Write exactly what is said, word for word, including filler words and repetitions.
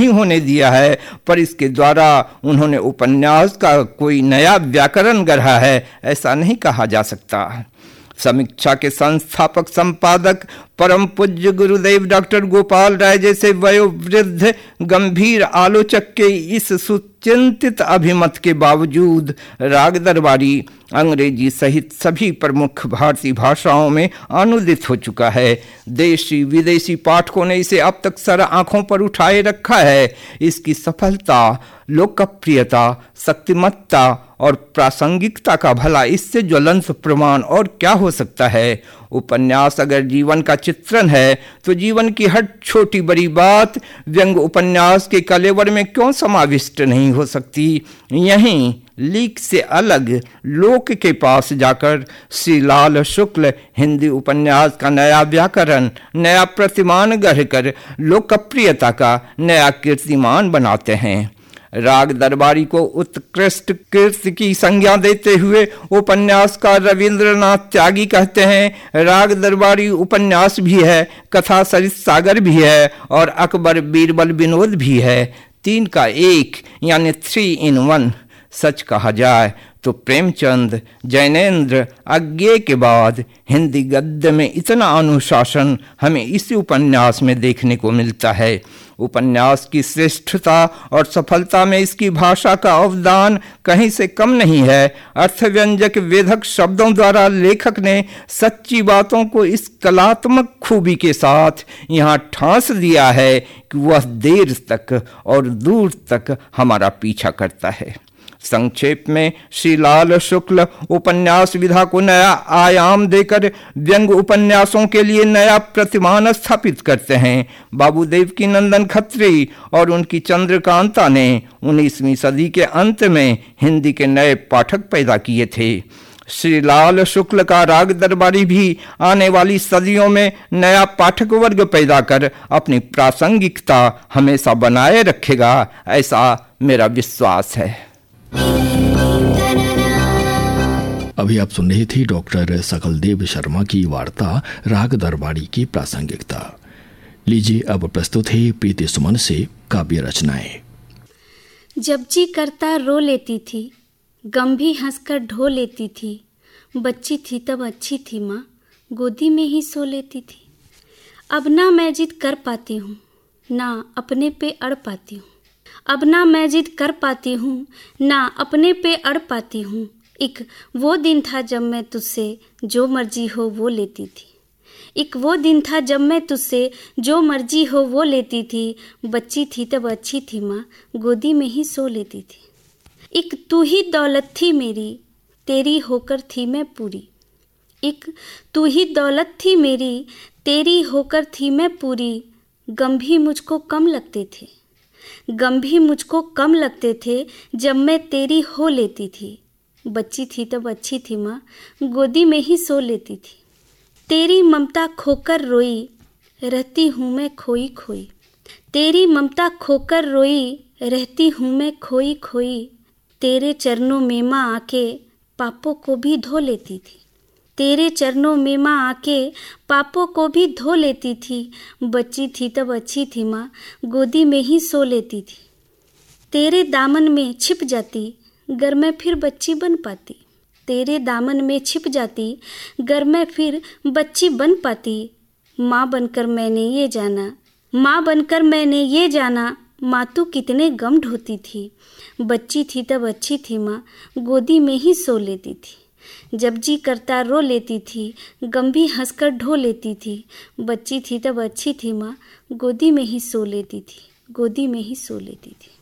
होने दिया है, पर इसके द्वारा उन्होंने उपन्यास का कोई नया व्याकरण गढ़ा है, ऐसा नहीं कहा जा सकता। समीक्षा के संस्थापक संपादक परम पूज्य गुरुदेव डॉक्टर गोपाल राय जैसे वयोवृद्ध गंभीर आलोचक के इस सुचिंतित अभिमत के बावजूद राग दरबारी अंग्रेजी सहित सभी प्रमुख भारतीय भाषाओं में अनुदित हो चुका है। देशी विदेशी पाठकों ने इसे अब तक सर आंखों पर उठाए रखा है। इसकी सफलता, लोकप्रियता, शक्तिमत्ता और प्रासंगिकता का भला इससे ज्वलंत प्रमाण और क्या हो सकता है। उपन्यास अगर जीवन का चित्रण है तो जीवन की हर छोटी बड़ी बात व्यंग उपन्यास के कलेवर में क्यों समाविष्ट नहीं हो सकती। यहीं लीक से अलग लोक के पास जाकर श्री लाल शुक्ल हिंदी उपन्यास का नया व्याकरण, नया प्रतिमान गढ़कर लोकप्रियता का नया कीर्तिमान बनाते हैं। राग दरबारी को उत्कृष्ट कृति की संज्ञा देते हुए उपन्यासकार रविंद्रनाथ त्यागी कहते हैं, राग दरबारी उपन्यास भी है, कथा सरित सागर भी है और अकबर बीरबल विनोद भी है। तीन का एक यानी थ्री इन वन। सच कहा जाए तो प्रेमचंद, जैनेन्द्र, अज्ञे के बाद हिंदी गद्य में इतना अनुशासन हमें इसी उपन्यास में देखने को मिलता है। उपन्यास की श्रेष्ठता और सफलता में इसकी भाषा का अवदान कहीं से कम नहीं है। अर्थव्यंजक वेधक शब्दों द्वारा लेखक ने सच्ची बातों को इस कलात्मक खूबी के साथ यहाँ ठांस दिया है कि वह देर तक और दूर तक हमारा पीछा करता है। संक्षेप में श्री लाल शुक्ल उपन्यास विधा को नया आयाम देकर व्यंग उपन्यासों के लिए नया प्रतिमान स्थापित करते हैं। बाबू देवकी नंदन खत्री और उनकी चंद्रकांता ने उन्नीसवीं सदी के अंत में हिंदी के नए पाठक पैदा किए थे। श्री लाल शुक्ल का राग दरबारी भी आने वाली सदियों में नया पाठक वर्ग पैदा कर अपनी प्रासंगिकता हमेशा बनाए रखेगा, ऐसा मेरा विश्वास है। अभी आप सुन रही थी डॉक्टर सकलदेव शर्मा की वार्ता राग दरबारी की प्रासंगिकता। लीजिए अब प्रस्तुत है प्रीति सुमन से काव्य रचनाएं। जब जी करता रो लेती थी, गम भी हंसकर ढो लेती थी। बच्ची थी तब अच्छी थी माँ, गोदी में ही सो लेती थी। अब ना मैं जिद कर पाती हूँ, ना अपने पे अड़ पाती हूँ। अब ना मैं जिद कर पाती हूँ, ना अपने पे अड़ पाती हूँ। एक वो दिन था जब मैं तुझसे जो मर्जी हो वो लेती थी। एक वो दिन था जब मैं तुझसे जो मर्जी हो वो लेती थी। बच्ची थी तब अच्छी थी माँ, गोदी में ही सो लेती थी। एक तू ही दौलत थी मेरी, तेरी होकर थी मैं पूरी। एक तू ही दौलत थी मेरी, तेरी होकर थी मैं पूरी। गम भी मुझको कम लगते थे, गम भी मुझको कम लगते थे जब मैं तेरी हो लेती थी। बच्ची थी तब अच्छी थी माँ, गोदी में ही सो लेती थी। तेरी ममता खोकर रोई, रहती हूँ मैं खोई खोई। तेरी ममता खोकर रोई, रहती हूँ मैं खोई खोई। तेरे चरणों में माँ आके पापों को भी धो लेती थी। तेरे चरणों में माँ आके पापों को भी धो लेती थी। बच्ची थी तब अच्छी थी माँ, गोदी में ही सो लेती थी। तेरे दामन में छिप जाती, गर मैं फिर बच्ची बन पाती। तेरे दामन में छिप जाती, गर मैं फिर बच्ची बन पाती। माँ बनकर मैंने ये जाना, माँ बनकर मैंने ये जाना, माँ तू कितने गम ढोती थी। बच्ची थी तब अच्छी थी माँ, गोदी में ही सो लेती थी। जब जी करता रो लेती थी, गम भी हंसकर ढो लेती थी। बच्ची थी तब अच्छी थी माँ, गोदी में ही सो लेती थी, गोदी में ही सो लेती थी।